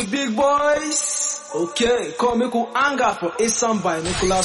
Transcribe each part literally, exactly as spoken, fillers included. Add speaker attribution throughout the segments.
Speaker 1: big boys. Okay, call me cool anger for a song by Nicholas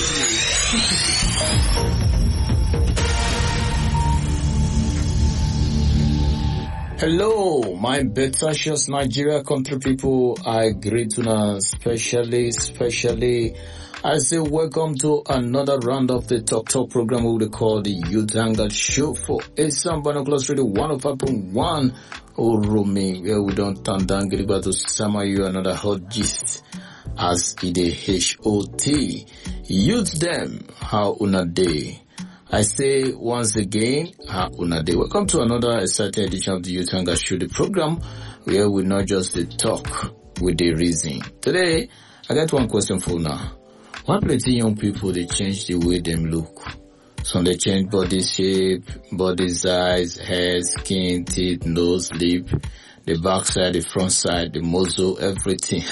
Speaker 2: Hello, my Betashos Nigeria country people. I greet you now, especially, especially. I say welcome to another round of the Talk Talk program we will call the Youth Hangout Show for Asam Binoculars Radio one oh five point one. Oh, Rumi, where we don't turn down, get about to summer you another hot gist as it is H O T. Youth them, how una day. I say once again, how una day. Welcome to another exciting edition of the Youth Hangout Show, the program where we not just the talk with the reason. Today, I got one question for now. Why plenty young people, they change the way them look? Some they change body shape, body size, hair, skin, teeth, nose, lip, the back side, the front side, the muzzle, everything.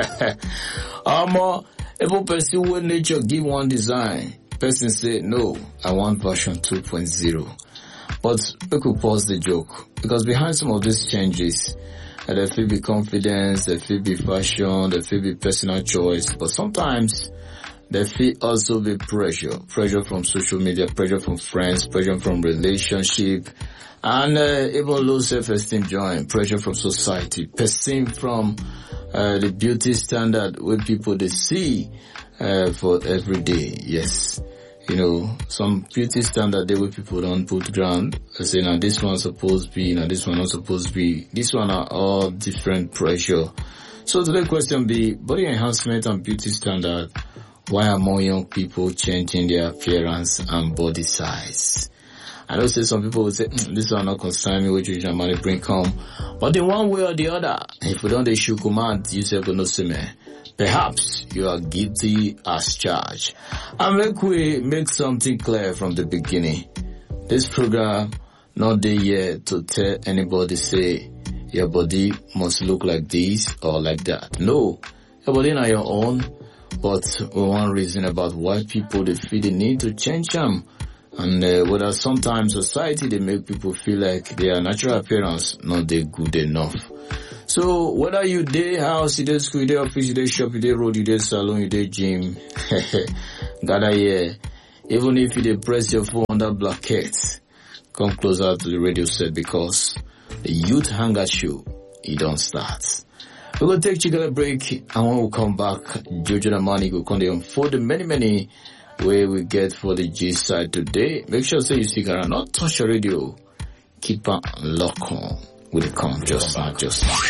Speaker 2: Um, if a person with nature give one design, person say, no, I want version two point oh. But we could pause the joke, because behind some of these changes, uh, there feel be confidence, there feel be fashion, there feel be personal choice, but sometimes there feel also be pressure, pressure from social media, pressure from friends, pressure from relationship, and uh, even low self-esteem join, pressure from society, person from uh, the beauty standard where people they see uh, for every day. Yes, you know, some beauty standard they where people don't put ground. I say now this one supposed to be, now this one not supposed to be. This one are all different pressure. So today's question be body enhancement and beauty standard. Why are more young people changing their appearance and body size? I know say some people will say, mm, this one not concern me, which is your money bring home. But in one way or the other, if we don't issue command, you say go no see me. Perhaps you are guilty as charged. And make we make something clear from the beginning. This program not there yet to tell anybody say your body must look like this or like that. No, your body not your own. But one reason about why people they feel the need to change them, and uh, whether sometimes society they make people feel like their natural appearance not they good enough. So whether you day house, you day school, you day office, you day shop, you day road, you day salon, you day gym, gather here. Even if you dey press your phone under blanket, come closer to the radio set because the Youth Hangout Show it don't start. We're going to take a chicken break, and when we come back, Jojo Damani will come on for the many, many way we get for the G side today. Make sure say you stick around, not touch your radio. Keep on lock on. Will it come just now, just now.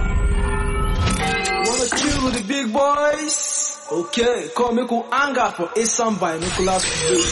Speaker 1: Wanna chill with the big boys? Okay, call me cool anger for a song by Nicholas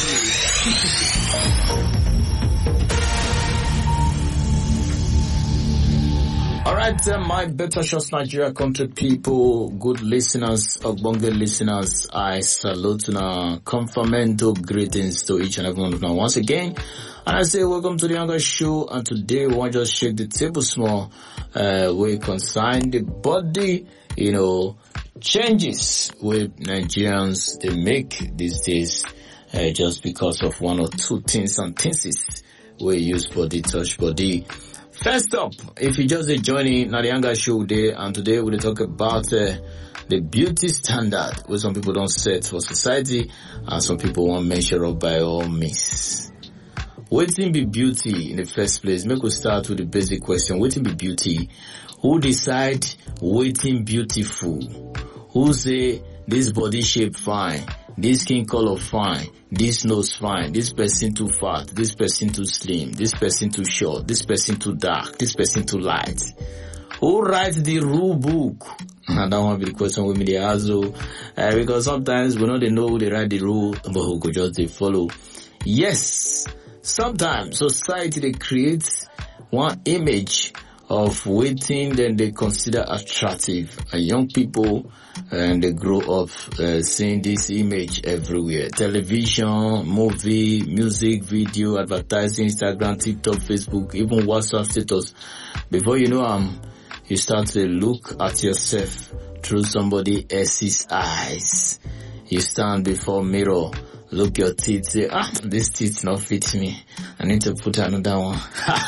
Speaker 2: Alright, uh, my Betashos Nigeria country people, good listeners, Ogbonge listeners, I salute now, confirmando greetings to each and every one of you once again. And I say welcome to the Younger Show, and today we want to just shake the table small, uh, we consign the body, you know, changes with Nigerians they make these days, uh, just because of one or two things and things we use body touch body. First up, if you just joining now the Younger Show day, and today we'll talk about uh, the beauty standard which some people don't set for society and some people want measure up by all means. Waiting be beauty in the first place? Make we start with the basic question. Waiting be beauty? Who decide waiting beautiful? Who say this body shape fine? This skin color fine, this nose fine, this person too fat, this person too slim, this person too short, this person too dark, this person too light. Who writes the rule book? And that one be the question with me they ask, uh, because sometimes we know they know who they write the rule, but who could just they follow. Yes, sometimes society they create one image of waiting then they consider attractive, and young people and they grow up uh, seeing this image everywhere. Television, movie, music, video, advertising, Instagram, TikTok, Facebook, even WhatsApp status. Before you know um, you start to look at yourself through somebody else's eyes. You stand before mirror, look your teeth, say, ah, this teeth not fit me. I need to put another one.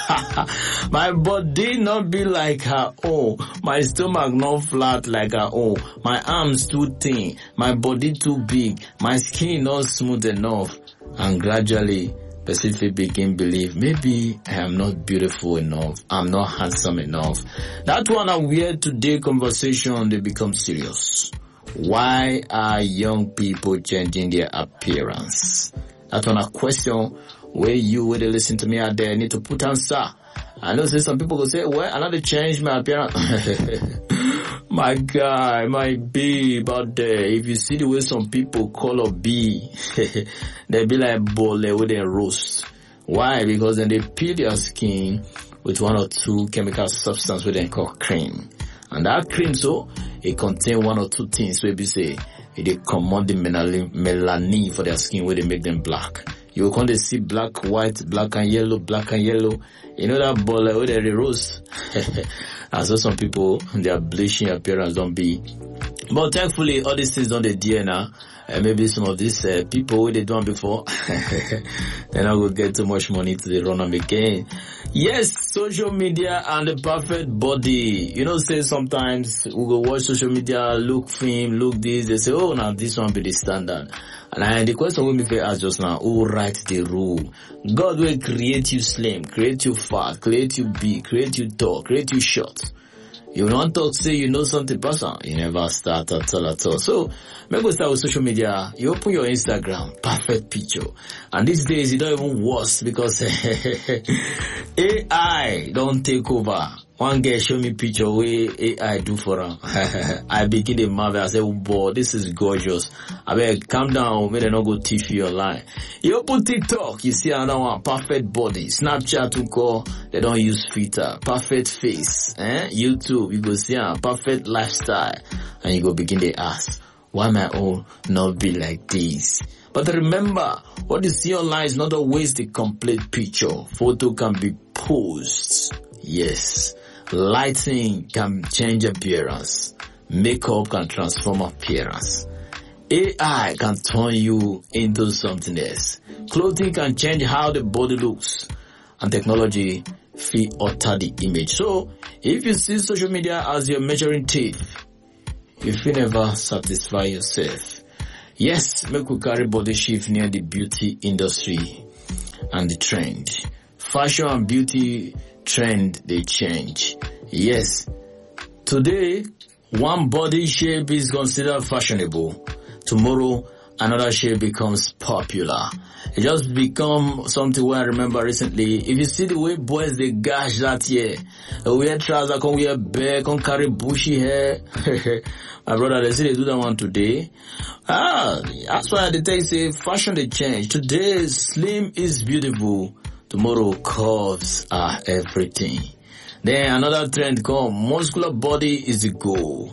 Speaker 2: My body not be like her own. My stomach not flat like her own. My arms too thin. My body too big. My skin not smooth enough. And gradually, Pacific begin believe maybe I am not beautiful enough. I'm not handsome enough. That one are weird today conversation. They become serious. Why are young people changing their appearance? That's one a question where you would listen to me out there need to put answer. I know say some people will say, well, I need to change my appearance. My guy, my babe out there, if you see the way some people call a bee, they be like bole with a roast. Why? Because then they peel their skin with one or two chemical substance with they call cream. And that cream, so, it contain one or two things where we say, they command the melanin for their skin where they make them black. You will come to see black, white, black and yellow, black and yellow. You know that ball where they roast. And so some people, their bleaching appearance don't be. But thankfully, all these things don't they D N A. And maybe some of these uh, people who they done before, they're not going to get too much money to the run them again. Yes, social media and the perfect body. You know, say sometimes we go watch social media, look film, look this, they say, oh, now this one be the standard. And I, the question will be asked just now, who write the rule? God will create you slim, create you fat, create you big, create you tall, create you short. You don't talk, say you know something person. You never start at all at all. So, maybe we start with social media. You open your Instagram, perfect picture. And these days, it don't even worse because A I don't take over. One guy show me picture where A I do for him. I begin to marvel. I say, oh boy, this is gorgeous. I beg, calm down. May they not go thief you online. You open TikTok, you see another one, perfect body. Snapchat to call, they don't use filter. Perfect face. Eh? YouTube, you go see a perfect lifestyle. And you go begin to ask, why my own not be like this? But remember, what you see online is not always the complete picture. Photo can be posed. Yes. Lighting can change appearance. Makeup can transform appearance. A I can turn you into something else. Clothing can change how the body looks. And technology will alter the image. So, if you see social media as your measuring tape, you will never satisfy yourself. Yes, make we carry body shift near the beauty industry and the trend. Fashion and beauty trend, they change. Yes. Today, one body shape is considered fashionable. Tomorrow, another shape becomes popular. It just become something where I remember recently. If you see the way boys, they gash that year. They wear trousers, can wear bear, can carry bushy hair. My brother, they say they do that one today. Ah, that's why they take say fashion they change. Today, slim is beautiful. Tomorrow, curves are everything. Then another trend come, muscular body is the goal.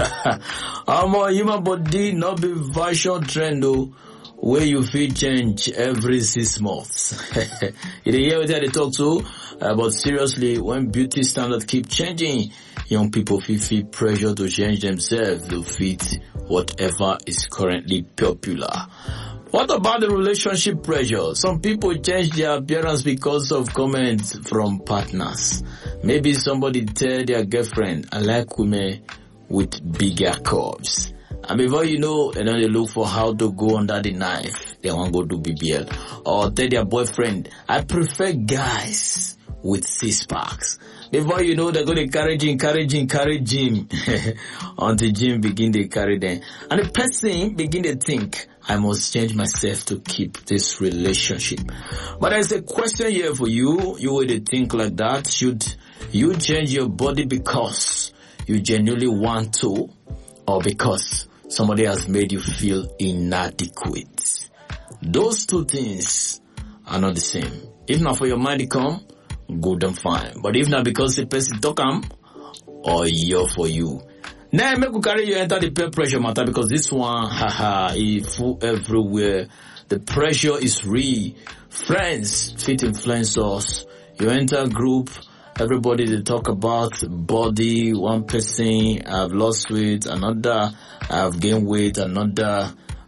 Speaker 2: Our human body not be fashion trend though, where you feel change every six months. You hear what they talk to, uh, but seriously, when beauty standards keep changing, young people feel, feel pressure to change themselves to fit whatever is currently popular. What about the relationship pressure? Some people change their appearance because of comments from partners. Maybe somebody tell their girlfriend, I like women with bigger curves. And before you know, they know they look for how to go under the knife. They want to go do B B L. Or tell their boyfriend, I prefer guys with six packs. Before you know, they're going to carry gym, carry gym, carry gym. Until gym begin to carry them. And the person begin to think, I must change myself to keep this relationship. But there's a question here for you. You would think like that. Should you change your body because you genuinely want to, or because somebody has made you feel inadequate? Those two things are not the same. If not for your mind to come, good and fine. But if not because the person talk am, or you're for you. Now make you carry you enter the peer pressure matter, because this one, haha, is full everywhere. The pressure is real. Friends fit influence us. You enter a group, everybody they talk about body. One person I've lost weight, another I've gained weight, another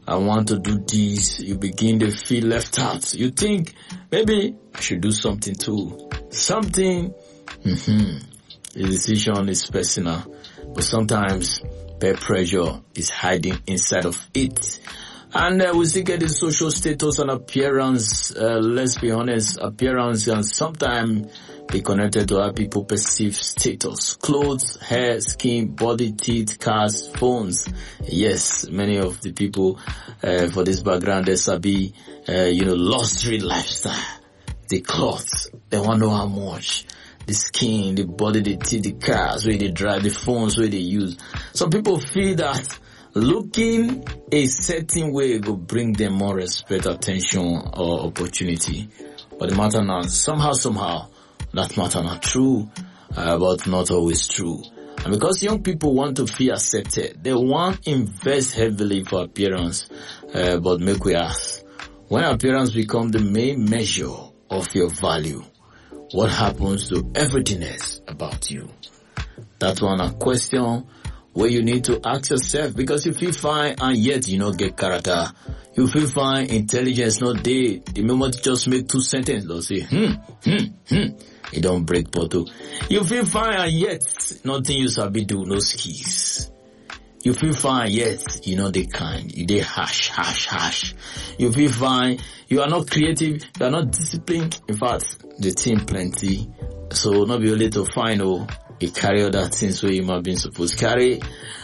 Speaker 2: I want to do this. You begin to feel left out. You think, maybe I should do something too. Something, mm-hmm. The decision is personal, but sometimes peer pressure is hiding inside of it. And uh, we still get the social status and appearance, uh, let's be honest, appearance and sometimes be connected to how people perceive status. Clothes, hair, skin, body, teeth, cars, phones. Yes, many of the people uh, for this background, they sabi, uh, you know, luxury lifestyle. The clothes, they want to know how much. The skin, the body, the teeth, the cars, where they drive, the phones, where they use. Some people feel that looking a certain way will bring them more respect, attention, or opportunity. But the matter now, somehow, somehow, that matter not true, uh, but not always true. And because young people want to feel accepted, they want to invest heavily for appearance. Uh, but make we ask, when appearance become the main measure of your value, what happens to everything else about you? That one a question where you need to ask yourself, because you feel fine and yet you not get character. You feel fine, intelligence not there. The moment you just make two sentences, they'll say, hmm, hmm, hmm. It don't break bottle. You feel fine and yet nothing you sabi do, no skills. You feel fine yet you know they kind. You they hash, hash, hash. You feel fine. You are not creative. You are not disciplined. In fact, the team plenty. So not be able to find oh, you carry all that things where you might be supposed to carry.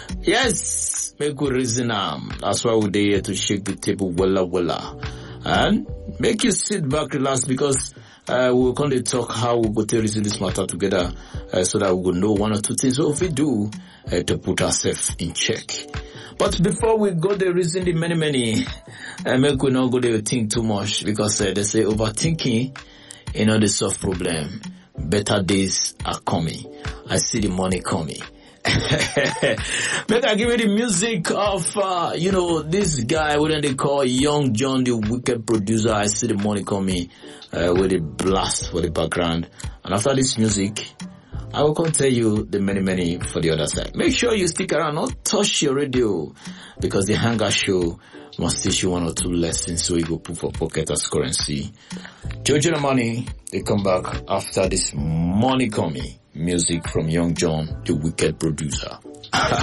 Speaker 2: Yes, make good reason. Um, that's why we're here to shake the table wella wella. And make you sit back, relax, because Uh, we're going to talk how we go to reason this matter together, uh, so that we will know one or two things. So if we do, uh, to put ourselves in check. But before we go to reason the many, many, uh, make we not go to think too much, because uh, they say overthinking, you know, the solve problem. Better days are coming. I see the money coming. Make I give you the music of, uh, you know, this guy, what they call Young John, the wicked producer. I see the money coming, uh, with a blast for the background. And after this music, I will come tell you the many, many for the other side. Make sure you stick around, not touch your radio, because the Hangar Show must teach you one or two lessons so you go put for pocket as currency. Jojo the Money, they come back after this money coming. Music from Young John, the wicked producer.